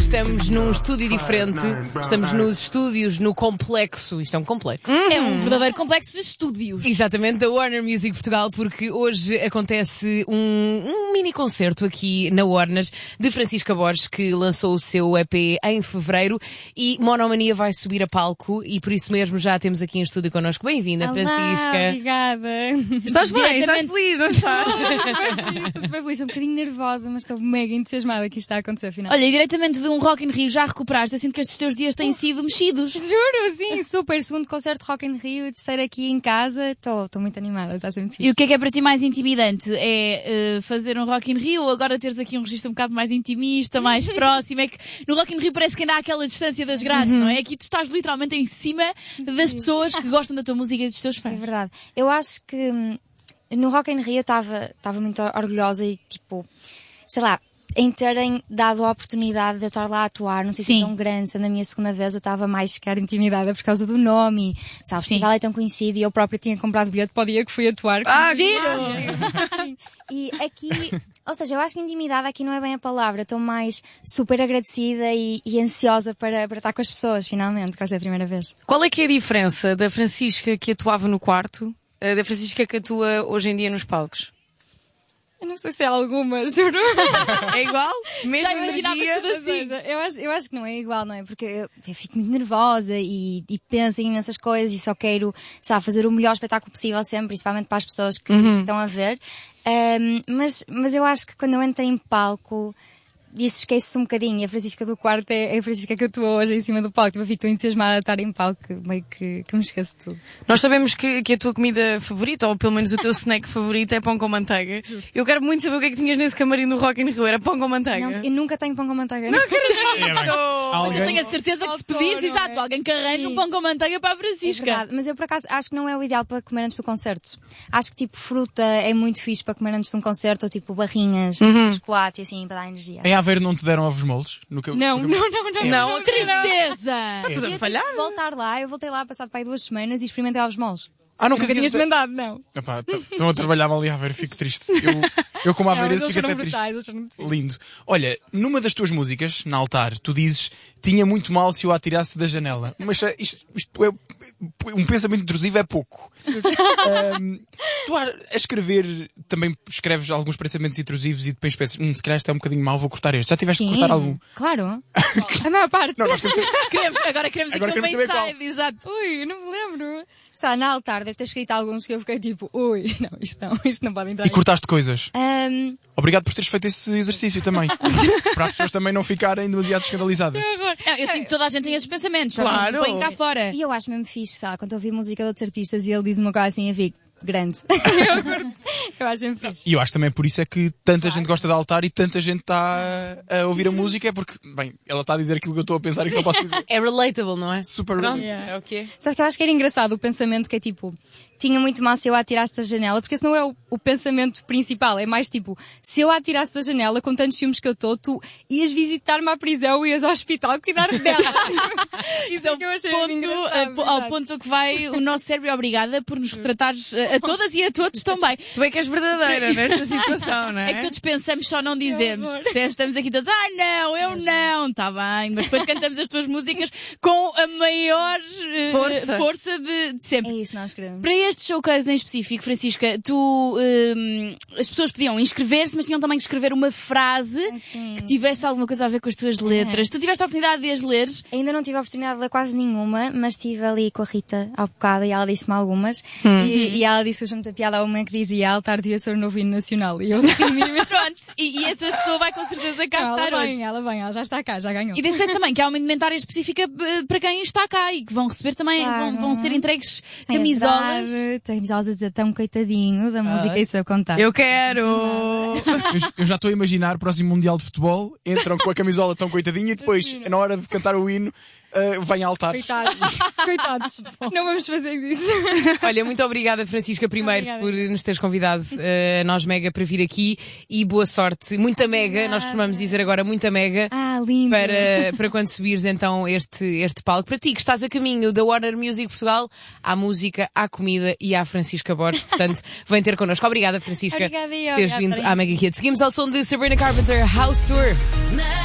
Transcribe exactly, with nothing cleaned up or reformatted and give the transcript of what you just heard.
estamos num estúdio diferente. Estamos nos estúdios, no complexo. Isto é um complexo. É um verdadeiro complexo de estúdios. Exatamente, da Warner Music Portugal, porque hoje acontece um, um mini concerto aqui na Warner de Francisca Borges, que lançou o seu E P em fevereiro, e Monomania vai subir a palco e por isso mesmo já temos aqui em estúdio connosco. Bem-vinda, Olá, Francisca. Obrigada. Estás bem? Estás feliz, não estás? Estou bem feliz, estou um bocadinho nervosa, mas estou mega entusiasmada que isto está a acontecer afinal. Olha, e diretamente de um Rock in Rio já recuperaste. Eu sinto que estes teus dias têm sido mexidos. Juro, sim, super. Segundo concerto Rock in Rio, terceiro aqui em casa. Estou muito animada, está sempre fixe. E o que é que é para ti mais intimidante? É uh, fazer um Rock in Rio ou agora teres aqui um registro um bocado mais intimista, mais próximo? É que no Rock in Rio parece que ainda há aquela distância das grades, uhum. não é? Aqui tu estás literalmente em cima das pessoas que gostam da tua música e dos teus fãs. É verdade. Eu acho que hum, no Rock in Rio eu estava muito orgulhosa e tipo, sei lá, em terem dado a oportunidade de eu estar lá a atuar, não sei se é tão grande, sendo a minha segunda vez, eu estava mais sequer intimidada por causa do nome, sabe, o festival é tão conhecido e eu própria tinha comprado bilhete para o dia que fui atuar. Ah, giro! E aqui, ou seja, eu acho que intimidade aqui não é bem a palavra, estou mais super agradecida e, e ansiosa para, para estar com as pessoas, finalmente, que vai ser a primeira vez. Qual é que é a diferença da Francisca que atuava no quarto, da Francisca que atua hoje em dia nos palcos? Eu não sei se há alguma, juro. É igual? Mesmo Já imaginavas tudo assim? Seja, eu, acho, eu acho que não é igual, não é? Porque eu, eu fico muito nervosa e, e penso em imensas coisas e só quero, sabe, fazer o melhor espetáculo possível sempre, principalmente para as pessoas que uhum. estão a ver. Um, mas, mas eu acho que quando eu entro em palco, isso esquece-se um bocadinho. E a Francisca do quarto é, é a Francisca que atua hoje em cima do palco. Eu fico entusiasmada a estar em palco, meio que, que me esqueço de tudo. Nós sabemos que, que a tua comida favorita, ou pelo menos o teu snack favorito, é pão com manteiga. Juro. Eu quero muito saber o que é que tinhas nesse camarim do Rock in Rio. Era pão com manteiga? Não, eu nunca tenho pão com manteiga. Não acredito! Mas eu tenho a certeza que se pedires, exato, alguém que arranja um pão com manteiga para a Francisca. É verdade, mas eu por acaso acho que não é o ideal para comer antes do concerto. Acho que tipo fruta é muito fixe para comer antes de um concerto, ou tipo barrinhas, uhum. de chocolate e assim, para dar energia. Em Aveiro não te deram ovos moles? No que eu, não, no que eu... não, não, não, não, não. não. Tristeza! Está tudo a falhar? Eu voltar lá, eu voltei lá passado para aí duas semanas e experimentei ovos moles. Ah, nunca tinhas dizer... mandado, não. Epá, estão a trabalhar mal ali a Aveiro, fico triste. Eu, eu como Aveiro fico até brutais, triste. Lindo. Olha, numa das tuas músicas, na Altar, tu dizes: tinha muito mal se eu a atirasse da janela. Mas isto, isto é um pensamento intrusivo, é pouco. um, tu a, a escrever também escreves alguns pensamentos intrusivos e depois pensas: hum, se calhar isto é um bocadinho mau, vou cortar este. Já tiveste Sim, que cortar algum? Claro. A maior parte. Não, nós queremos saber... queremos, agora queremos agora aquele queremos main side, exato. Ui, não me lembro. Sabe, na Altar deve ter escrito alguns que eu fiquei tipo, ui, não, isto não, isto não pode entrar. E cortaste coisas? Um... Obrigado por teres feito esse exercício também. Para as pessoas também não ficarem demasiado escandalizadas. Não, eu sinto que toda a gente tem esses pensamentos, claro. Põe cá fora. E eu acho mesmo fixe, sabe, quando eu ouvi música de outros artistas e ele diz uma coisa assim, eu fico, grande. eu curto. Eu acho mesmo fixe. E eu acho também por isso é que tanta claro. gente gosta de Altar e tanta gente está a ouvir a música, é porque, bem, ela está a dizer aquilo que eu estou a pensar e que não posso dizer. É relatable, não é? Super relatable. Yeah. É o quê? Sabe que eu acho que era engraçado o pensamento que é tipo, tinha muito mal se eu a atirasse da janela, porque esse não é o, o pensamento principal, é mais tipo, se eu a atirasse da janela, com tantos filmes que eu estou, tu ias visitar-me à prisão, ias ao hospital cuidar dela. Isso é o ponto, ao ponto que vai o nosso cérebro. Obrigada por nos retratares a todas e a todos também. Tu é que és verdadeira nesta situação, não é? É que todos pensamos, só não dizemos. Estamos aqui todos, ah não, eu não, está bem, mas depois cantamos as tuas músicas com a maior uh, força, força de, de sempre. É isso, nós queremos. Para este showcase em específico, Francisca, tu, um, as pessoas podiam inscrever-se, mas tinham também que escrever uma frase assim. que tivesse alguma coisa a ver com as tuas letras. É. Tu tiveste a oportunidade de as ler? Ainda não tive a oportunidade de ler quase nenhuma, mas estive ali com a Rita há bocado e ela disse-me algumas. Hum. E, e ela disse que eu muita piada a uma que dizia Altar devia ser o novo hino nacional. E eu pronto, e, e essa pessoa vai com certeza cá não, estar ela hoje. Vem, ela vem, ela já está cá, já ganhou. E disseste também que há uma indumentária específica para quem está cá e que vão receber também, claro. vão, vão ser entregues é camisolas. Tem camisolas a dizer tão coitadinho da música e seu contar. Eu quero! eu, eu já estou a imaginar o próximo Mundial de Futebol, entram com a camisola tão coitadinha e depois, na hora de cantar o hino, Uh, vem Altar. Coitados, coitados. Não vamos fazer isso. Olha, muito obrigada, Francisca, primeiro, obrigada. Por nos teres convidado a uh, nós Mega para vir aqui e boa sorte. Muita Mega, obrigada. Nós costumamos dizer agora muita Mega. Ah, lindo. Para, para quando subires então este, este palco. Para ti, que estás a caminho da Warner Music Portugal, há música, há comida e há Francisca Borges. Portanto, vem ter connosco. Obrigada, Francisca, obrigada, por teres vindo à Mega Hit. Seguimos ao som de Sabrina Carpenter, House Tour.